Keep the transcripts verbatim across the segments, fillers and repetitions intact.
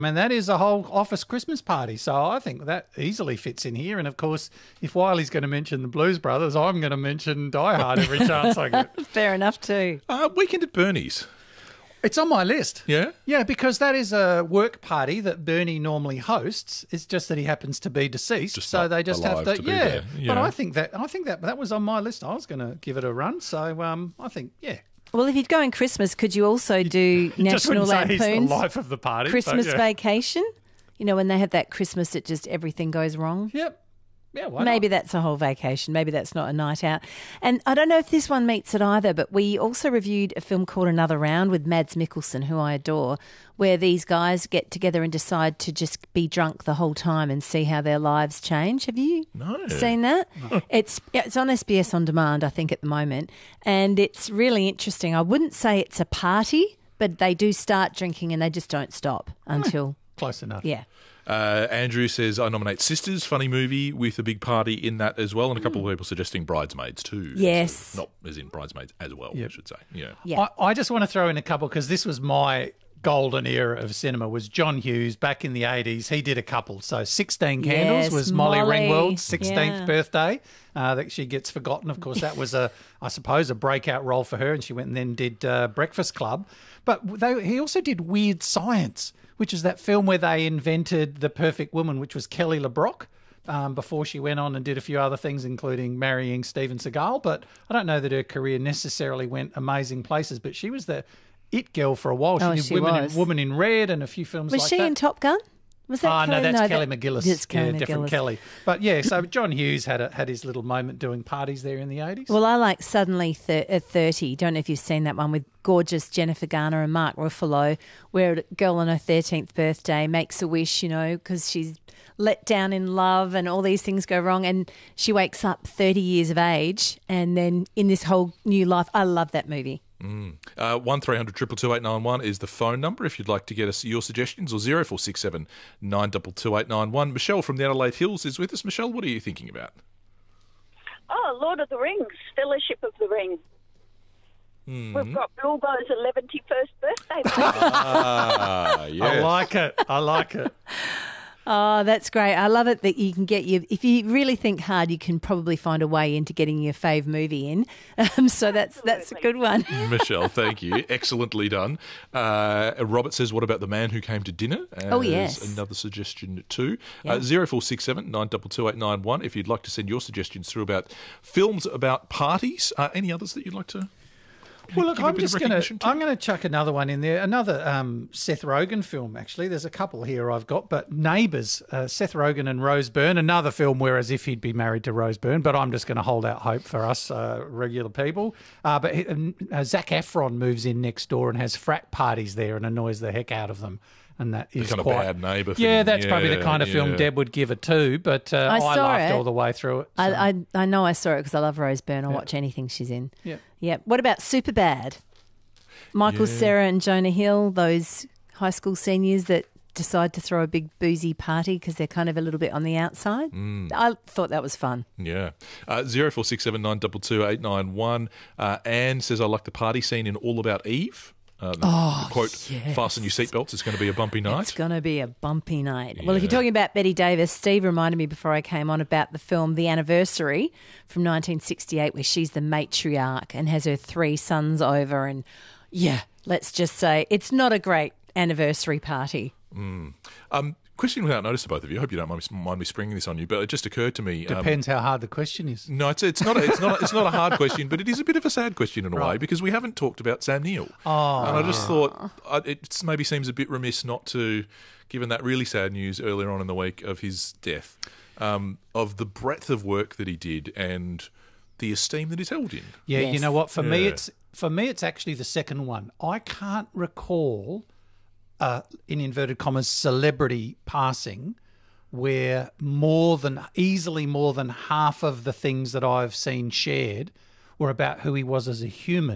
And that is a whole office Christmas party. So I think that easily fits in here. And, of course, if Wiley's going to mention the Blues Brothers, I'm going to mention Die Hard every chance I get. Fair enough too. Uh, Weekend at Bernie's. It's on my list. Yeah? Yeah, because that is a work party that Bernie normally hosts. It's just that he happens to be deceased, Just so not they just have alive to, to be yeah. there. Yeah. But I think that I think that that was on my list. I was going to give it a run, so um, I think yeah. Well, if you're going Christmas, could you also do Just National wouldn't say he's the Lampoon's life of the party. but Christmas yeah. Vacation? You know, when they have that Christmas that just everything goes wrong. Yep. Yeah, why Maybe not? that's a whole vacation. Maybe that's not a night out. And I don't know if this one meets it either, but we also reviewed a film called Another Round with Mads Mikkelsen, who I adore, where these guys get together and decide to just be drunk the whole time and see how their lives change. Have you No. seen that? It's it's on S B S On Demand, I think, at the moment. And it's really interesting. I wouldn't say it's a party, but they do start drinking and they just don't stop until, Close enough. yeah. Uh, Andrew says, I nominate Sisters, funny movie with a big party in that as well. And a couple of people suggesting Bridesmaids too. Yes. So not as in Bridesmaids as well, I should say. Yeah. Yeah. I, I just want to throw in a couple because this was my golden era of cinema was John Hughes back in the eighties. He did a couple. So sixteen Candles Yes, was Molly, Molly. Ringwald's sixteenth Yeah. birthday uh, that she gets forgotten. Of course, that was, a, I suppose, a breakout role for her and she went and then did uh, Breakfast Club. But they, he also did Weird Science, which is that film where they invented the perfect woman, which was Kelly LeBrock. Um, before she went on and did a few other things, including marrying Steven Seagal. But I don't know that her career necessarily went amazing places, but she was the it girl for a while. She Oh, did she Women was. in, Woman in Red and a few films Was like she that. in Top Gun? Was that Ah, no, Kelly? that's Kelly that- McGillis. It's Kelly yeah, different McGillis. Kelly. But yeah, so John Hughes had a, had his little moment doing parties there in the eighties. Well, I like Suddenly thir- uh, thirty. Don't know if you've seen that one with gorgeous Jennifer Garner and Mark Ruffalo, where a girl on her thirteenth birthday makes a wish, you know, because she's let down in love and all these things go wrong. And she wakes up thirty years of age and then in this whole new life. I love that movie. Uh, one three hundred two two eight nine one is the phone number if you'd like to get us your suggestions, or zero four six seven nine two two eight nine one. Michelle from the Adelaide Hills is with us. Michelle, what are you thinking about? Oh, Lord of the Rings, Fellowship of the Ring. Mm-hmm. We've got Bilbo's eleventy-first birthday. Ah, yes. I like it. I like it. Oh, that's great. I love it that you can get your, if you really think hard, you can probably find a way into getting your fave movie in. Um, so that's that's a good one. Michelle, thank you. Excellently done. Uh, Robert says, what about The Man Who Came to Dinner? As Oh, yes. another suggestion too. Yeah. Uh, zero four six seven nine two two eight nine one if you'd like to send your suggestions through about films about parties. Uh, any others that you'd like to Well, look, give a I'm bit of just going to recognition to? I'm going to chuck another one in there. Another um, Seth Rogen film, actually. There's a couple here I've got, but Neighbours, uh, Seth Rogen and Rose Byrne. Another film where as if he'd be married to Rose Byrne, but I'm just going to hold out hope for us uh, regular people. Uh, but uh, Zac Efron moves in next door and has frat parties there and annoys the heck out of them. And that is kind of quite, bad neighbour thing. Yeah, that's probably the Yeah, kind of film yeah. Deb would give it to. But uh, I I, saw laughed it. all the way through it. so. I, I I know I saw it because I love Rose Byrne. I'll Yeah. watch anything she's in. Yeah. Yeah. What about Superbad? Michael Yeah. Cera and Jonah Hill, those high school seniors that decide to throw a big boozy party because they're kind of a little bit on the outside. Mm. I thought that was fun. Yeah. Uh, zero four six seven nine two two eight nine one. Uh, Anne says, I like the party scene in All About Eve. Uh, the, Oh, the quote, yes. fasten your seatbelts, it's going to be a bumpy night. It's going to be a bumpy night. Well, if Yeah. you're talking about Betty Davis, Steve reminded me before I came on about the film The Anniversary from nineteen sixty-eight, where she's the matriarch and has her three sons over. And yeah, let's just say it's not a great anniversary party. Um, question without notice to both of you. I hope you don't mind me, mind me springing this on you, but it just occurred to me. um, Depends how hard the question is. No, it's it's not a, it's not a, it's not a hard question, but it is a bit of a sad question in a way Right. because we haven't talked about Sam Neill, Oh, and I just thought uh, it maybe seems a bit remiss not to, given that really sad news earlier on in the week of his death, um, of the breadth of work that he did and the esteem that he's held in. Yeah, you Yes. know what? For me, Yeah. it's for me, it's actually the second one. I can't recall, uh, in inverted commas, celebrity passing where more than easily more than half of the things that I've seen shared were about who he was as a human,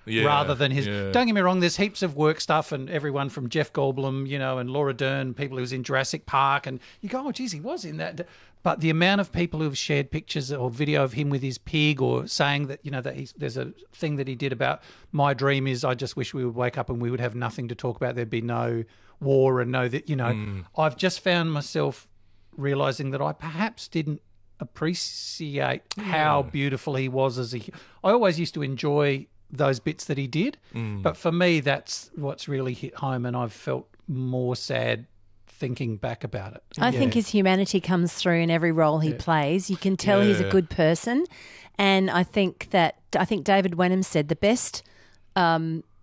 Yeah, rather than his. yeah. Don't get me wrong, there's heaps of work stuff and everyone from Jeff Goldblum, you know, and Laura Dern, people who was in Jurassic Park, and you go, oh, geez, he was in that. But the amount of people who've shared pictures or video of him with his pig, or saying that, you know, that he's, there's a thing that he did about, my dream is I just wish we would wake up and we would have nothing to talk about. There'd be no war and no that, you know, Mm. I've just found myself realizing that I perhaps didn't appreciate how beautiful he was as a. I always used to enjoy those bits that he did, Mm. but for me, that's what's really hit home, and I've felt more sad thinking back about it. I think his humanity comes through in every role he plays. You can tell he's a Yeah. good person, and I think that I think David Wenham said the best um,